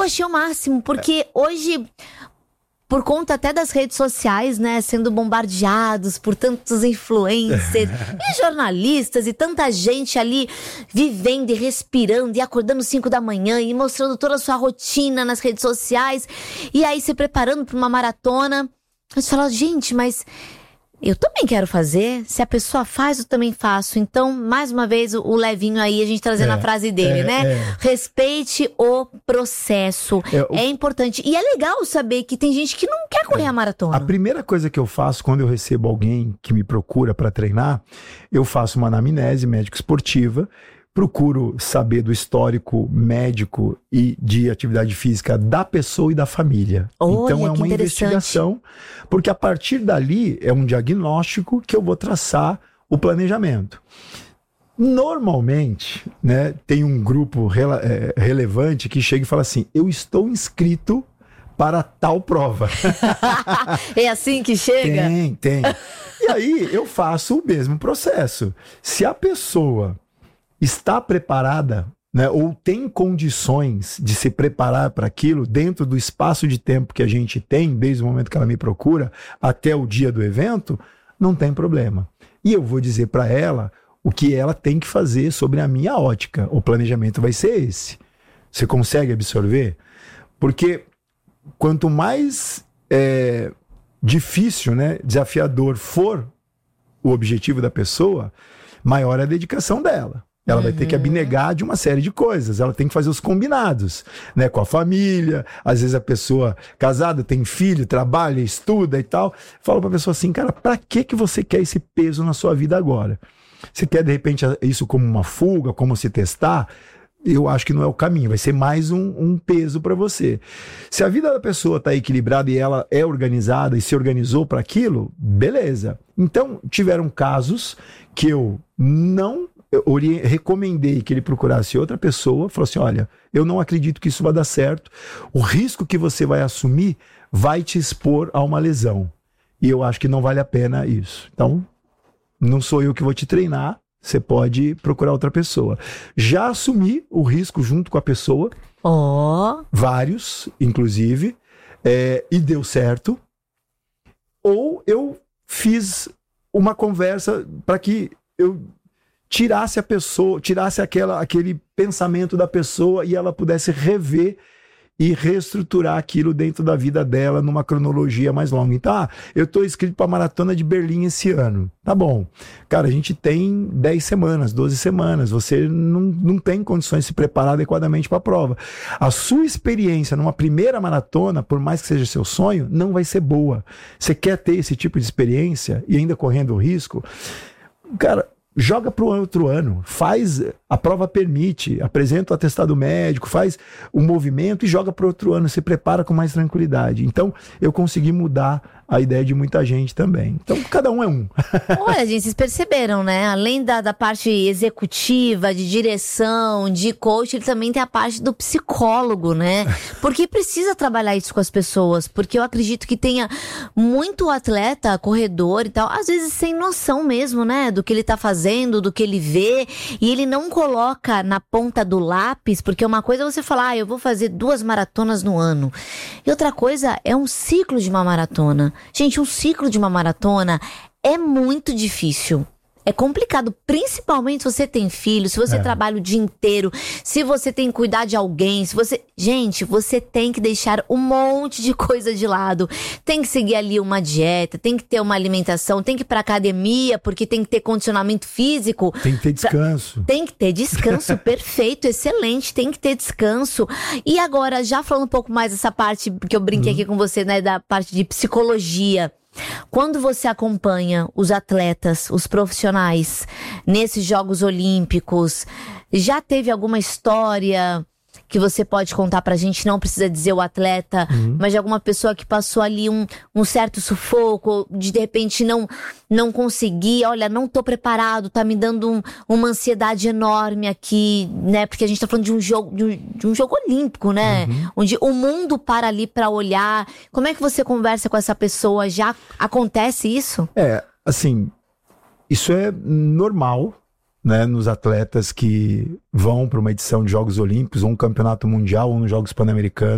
achei o máximo, porque hoje, por conta até das redes sociais, né, sendo bombardeados por tantos influencers e jornalistas e tanta gente ali vivendo e respirando e acordando 5 da manhã e mostrando toda a sua rotina nas redes sociais e aí se preparando para uma maratona. Você fala, gente, mas eu também quero fazer. Se a pessoa faz, eu também faço. Então, mais uma vez, o Levinho aí, a gente trazendo a frase dele, né? Respeite o processo. É importante. E é legal saber que tem gente que não quer correr a maratona. A primeira coisa que eu faço quando eu recebo alguém que me procura para treinar, eu faço uma anamnese médico-esportiva, procuro saber do histórico médico e de atividade física da pessoa e da família. Olha, então é uma investigação, porque a partir dali é um diagnóstico que eu vou traçar o planejamento. Normalmente, né, tem um grupo relevante que chega e fala assim, eu estou inscrito para tal prova. É assim que chega? Tem. E aí eu faço o mesmo processo. Se a pessoa está preparada, né, ou tem condições de se preparar para aquilo dentro do espaço de tempo que a gente tem, desde o momento que ela me procura até o dia do evento, não tem problema. E eu vou dizer para ela o que ela tem que fazer sobre a minha ótica. O planejamento vai ser esse. Você consegue absorver? Porque quanto mais difícil, né, desafiador for o objetivo da pessoa, maior é a dedicação dela. Ela vai ter que abnegar de uma série de coisas. Ela tem que fazer os combinados, né, com a família. Às vezes a pessoa casada tem filho, trabalha, estuda e tal. Fala pra pessoa assim, cara, pra que você quer esse peso na sua vida agora? Você quer, de repente, isso como uma fuga, como se testar? Eu acho que não é o caminho. Vai ser mais um peso para você. Se a vida da pessoa tá equilibrada e ela é organizada e se organizou para aquilo, beleza. Então, tiveram casos que eu não... Eu recomendei que ele procurasse outra pessoa, falou assim, olha, eu não acredito que isso vai dar certo, o risco que você vai assumir vai te expor a uma lesão, e eu acho que não vale a pena isso. Então, não sou eu que vou te treinar, você pode procurar outra pessoa. Já assumi o risco junto com a pessoa, vários, inclusive, e deu certo, ou eu fiz uma conversa para que eu tirasse a pessoa, tirasse aquele pensamento da pessoa e ela pudesse rever e reestruturar aquilo dentro da vida dela numa cronologia mais longa. Então, eu estou inscrito para a Maratona de Berlim esse ano. Tá bom. Cara, a gente tem 10 semanas, 12 semanas. Você não tem condições de se preparar adequadamente para a prova. A sua experiência numa primeira maratona, por mais que seja seu sonho, não vai ser boa. Você quer ter esse tipo de experiência e ainda correndo o risco? Cara, joga para o outro ano, faz, a prova permite, apresenta o atestado médico, faz o movimento e joga para o outro ano, se prepara com mais tranquilidade. Então, eu consegui mudar a ideia de muita gente também. Então, cada um é um. Olha, gente, vocês perceberam, né? Além da parte executiva, de direção, de coach, ele também tem a parte do psicólogo, né? Porque precisa trabalhar isso com as pessoas, porque eu acredito que tenha muito atleta, corredor e tal, às vezes sem noção mesmo, né? Do que ele tá fazendo, do que ele vê, e ele não coloca na ponta do lápis, porque uma coisa é você falar, eu vou fazer 2 maratonas no ano. E outra coisa é um ciclo de uma maratona. Gente, um ciclo de uma maratona é muito difícil. É complicado, principalmente se você tem filho, se você trabalha o dia inteiro, se você tem que cuidar de alguém, se você... Gente, você tem que deixar um monte de coisa de lado. Tem que seguir ali uma dieta, tem que ter uma alimentação, tem que ir pra academia, porque tem que ter condicionamento físico. Tem que ter descanso. Tem que ter descanso, perfeito, excelente, tem que ter descanso. E agora, já falando um pouco mais dessa parte, que eu brinquei aqui com você, né, da parte de psicologia. Quando você acompanha os atletas, os profissionais, nesses Jogos Olímpicos, já teve alguma história que você pode contar pra gente? Não precisa dizer o atleta, mas de alguma pessoa que passou ali um certo sufoco, de repente não conseguir, olha, não tô preparado, tá me dando uma ansiedade enorme aqui, né? Porque a gente tá falando de um jogo, de um jogo olímpico, né? Onde o mundo para ali pra olhar. Como é que você conversa com essa pessoa? Já acontece isso? Assim, isso é normal, né, nos atletas que vão para uma edição de Jogos Olímpicos, ou um campeonato mundial, ou nos Jogos Pan-Americanos.